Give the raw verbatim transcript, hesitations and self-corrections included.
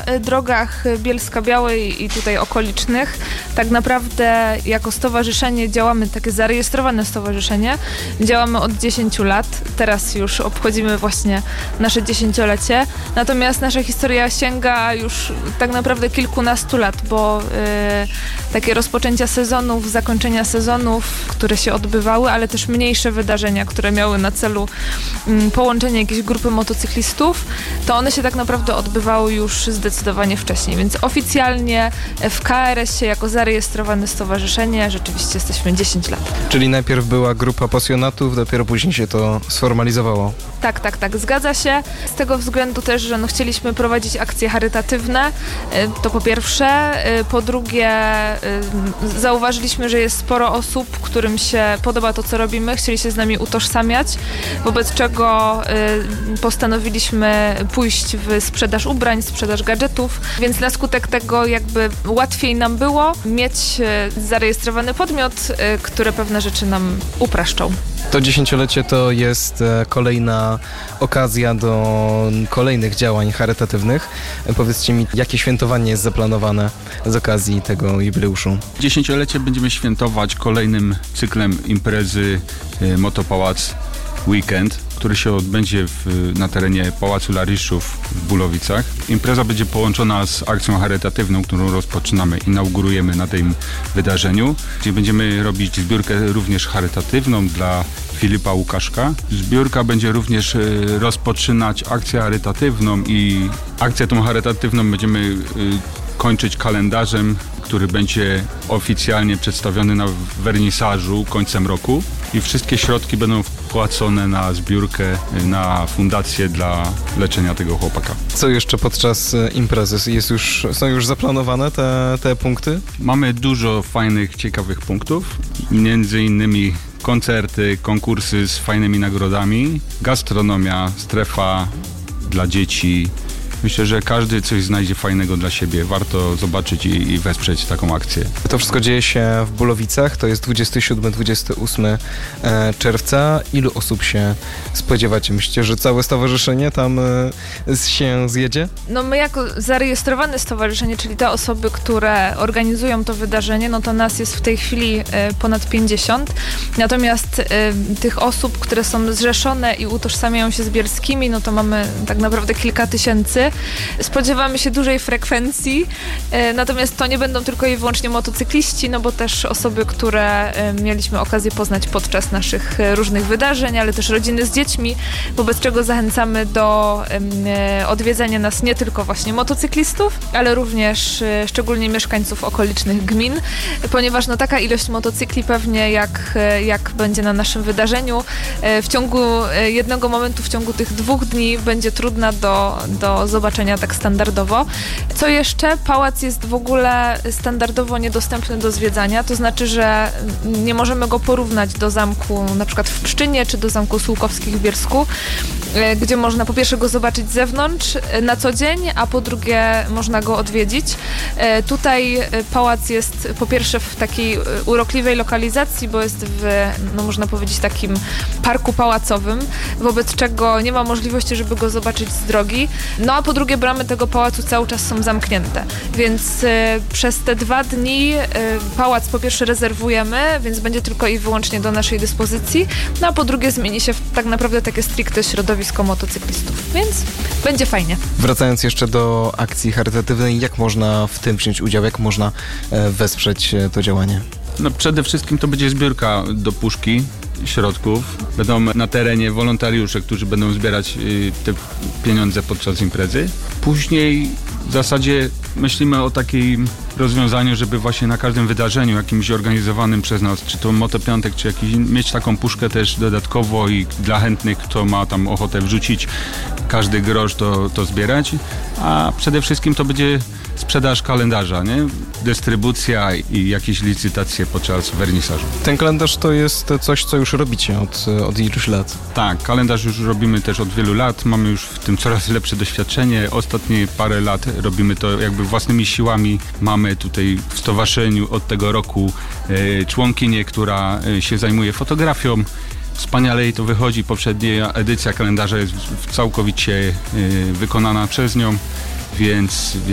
na drogach Bielska-Białej i tutaj okolicznych. Tak naprawdę jako stowarzyszenie działamy, takie zarejestrowane stowarzyszenie, działamy od dziesięciu lat. Teraz już obchodzimy właśnie nasze dziesięciolecie. Natomiast nasza historia sięga już tak naprawdę kilkunastu lat, bo y, takie rozpoczęcia sezonów, zakończenia sezonów, które się odbywały, ale też mniejsze wydarzenia, które miały na celu y, połączenie jakiejś grupy motocyklistów, to one się tak naprawdę odbywały już zdecydowanie wcześniej. Więc oficjalnie w K R S ie jako zarejestrowane stowarzyszenie rzeczywiście jesteśmy dziesięć lat. Czyli najpierw była grupa pasjonatów, dopiero później się to sformalizowało. Tak, tak, tak, zgadza się. Z tego względu też, że no chcieliśmy prowadzić akcje charytatywne, to po pierwsze. Po drugie, zauważyliśmy, że jest sporo osób, którym się podoba to, co robimy, chcieli się z nami utożsamiać, wobec czego postanowiliśmy pójść w sprzedaż ubrań, sprzedaż gadżetów, więc na skutek tego jakby łatwiej nam było mieć zarejestrowany podmiot, które pewne rzeczy nam upraszczą. To dziesięciolecie to jest kolejna okazja do kolejnych działań charytatywnych. Powiedzcie mi, jakie świętowanie jest zaplanowane z okazji tego jubileuszu? Dziesięciolecie będziemy świętować kolejnym cyklem imprezy Motopałac Weekend, który się odbędzie w, na terenie Pałacu Lariszów w Bulowicach. Impreza będzie połączona z akcją charytatywną, którą rozpoczynamy, inaugurujemy na tym wydarzeniu, gdzie będziemy robić zbiórkę również charytatywną dla Filipa Łukaszka. Zbiórka będzie również rozpoczynać akcję charytatywną i akcję tą charytatywną będziemy kończyć kalendarzem, który będzie oficjalnie przedstawiony na wernisażu końcem roku i wszystkie środki będą wpłacone na zbiórkę, na fundację dla leczenia tego chłopaka. Co jeszcze podczas imprezy? Jest już, są już zaplanowane te, te punkty? Mamy dużo fajnych, ciekawych punktów, między innymi koncerty, konkursy z fajnymi nagrodami, gastronomia, strefa dla dzieci. Myślę, że każdy coś znajdzie fajnego dla siebie. Warto zobaczyć i, i wesprzeć taką akcję. To wszystko dzieje się w Bulowicach. To jest dwudziestego siódmego do dwudziestego ósmego czerwca. Ilu osób się spodziewacie? Myślicie, że całe stowarzyszenie tam się zjedzie? No my jako zarejestrowane stowarzyszenie, czyli te osoby, które organizują to wydarzenie, no to nas jest w tej chwili ponad pięćdziesiąt. Natomiast tych osób, które są zrzeszone i utożsamiają się z bielskimi, no to mamy tak naprawdę kilka tysięcy. Spodziewamy się dużej frekwencji, natomiast to nie będą tylko i wyłącznie motocykliści, no bo też osoby, które mieliśmy okazję poznać podczas naszych różnych wydarzeń, ale też rodziny z dziećmi, wobec czego zachęcamy do odwiedzania nas nie tylko właśnie motocyklistów, ale również szczególnie mieszkańców okolicznych gmin, ponieważ no taka ilość motocykli pewnie jak, jak będzie na naszym wydarzeniu, w ciągu jednego momentu, w ciągu tych dwóch dni będzie trudna do, do zobaczenia tak standardowo. Co jeszcze? Pałac jest w ogóle standardowo niedostępny do zwiedzania, to znaczy, że nie możemy go porównać do zamku na przykład w Pszczynie, czy do zamku Sułkowskich w Bielsku, gdzie można po pierwsze go zobaczyć z zewnątrz na co dzień, a po drugie można go odwiedzić. Tutaj pałac jest po pierwsze w takiej urokliwej lokalizacji, bo jest w, no można powiedzieć, takim parku pałacowym, wobec czego nie ma możliwości, żeby go zobaczyć z drogi. No a po drugie bramy tego pałacu cały czas są zamknięte, więc y, przez te dwa dni y, pałac po pierwsze rezerwujemy, więc będzie tylko i wyłącznie do naszej dyspozycji, no a po drugie zmieni się w tak naprawdę takie stricte środowisko motocyklistów, więc będzie fajnie. Wracając jeszcze do akcji charytatywnej, jak można w tym wziąć udział, jak można e, wesprzeć e, to działanie? No przede wszystkim to będzie zbiórka do puszki środków. Będą na terenie wolontariusze, którzy będą zbierać y, te pieniądze podczas imprezy. Później w zasadzie myślimy o takim rozwiązaniu, żeby właśnie na każdym wydarzeniu jakimś organizowanym przez nas, czy to Motopiątek, czy jakiś, mieć taką puszkę też dodatkowo i dla chętnych, kto ma tam ochotę wrzucić każdy grosz, to, to zbierać. A przede wszystkim to będzie sprzedaż kalendarza, nie? Dystrybucja i jakieś licytacje podczas wernisażu. Ten kalendarz to jest coś, co już robicie od, od iluś lat. Tak, kalendarz już robimy też od wielu lat. Mamy już w tym coraz lepsze doświadczenie. Ostatnie parę lat robimy to jakby własnymi siłami. Mamy tutaj w stowarzyszeniu od tego roku e, członkinię, która e, się zajmuje fotografią. Wspaniale jej to wychodzi. Poprzednia edycja kalendarza jest całkowicie e, wykonana przez nią, więc